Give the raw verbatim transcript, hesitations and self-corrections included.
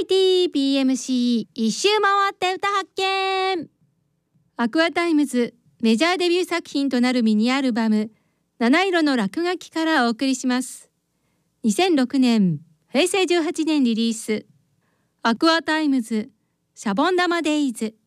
イティー ビーエムシー 一周回って歌発見。アクアタイムズメジャーデビュー作品となるミニアルバム七色の落書きからお送りします。にせんろくねんへいせいじゅうはちねんリリース、アクアタイムズシャボン玉デイズ。